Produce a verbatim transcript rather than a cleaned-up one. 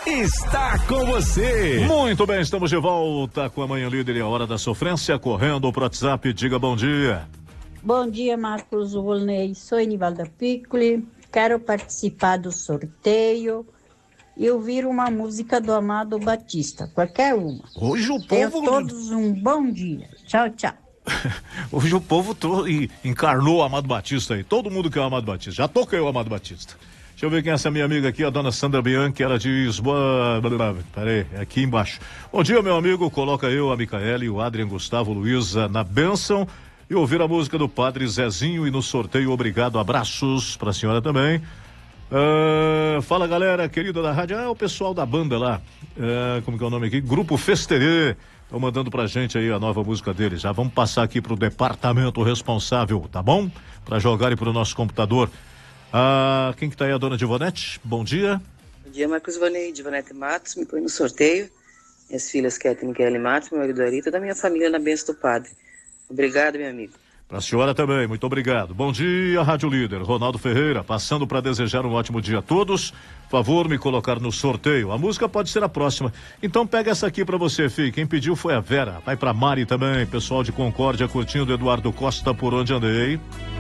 está com você. Muito bem, estamos de volta com a Manhã Líder e a Hora da Sofrência, correndo pro WhatsApp. Diga bom dia. Bom dia, Marcos Volney. Sou Enivalda Piccoli. Quero participar do sorteio e ouvir uma música do Amado Batista, qualquer uma. Hoje o Tenham povo... todos um bom dia. Tchau, tchau. Hoje o povo to... e encarnou o Amado Batista aí. Todo mundo quer o Amado Batista. Já toquei o Amado Batista. Deixa eu ver quem é essa minha amiga aqui, a dona Sandra Bianchi. Ela diz... Peraí, é aqui embaixo. Bom dia, meu amigo. Coloca eu, a Micaele, o Adrian, Gustavo, Luísa na bênção e ouvir a música do Padre Zezinho e no sorteio. Obrigado, abraços pra senhora também. Uh, fala, galera querida da rádio. Ah, é o pessoal da banda lá. Uh, como que é o nome aqui? Grupo Festerê. Estão mandando pra gente aí a nova música deles. Já vamos passar aqui pro departamento responsável, tá bom? Pra jogarem pro nosso computador. Ah, quem que tá aí? A dona Divonete? Bom dia. Bom dia, Marcos Vonei, Divonete Matos, me põe no sorteio. Minhas filhas Ketty e Michele Matos, meu marido Arita, da minha família na bênção do Padre. Obrigado, meu amigo. Pra senhora também, muito obrigado. Bom dia, Rádio Líder. Ronaldo Ferreira, passando para desejar um ótimo dia a todos. Favor me colocar no sorteio. A música pode ser a próxima. Então pega essa aqui pra você, Fih. Quem pediu foi a Vera. Vai pra Mari também, pessoal de Concórdia curtindo Eduardo Costa, Por Onde Andei.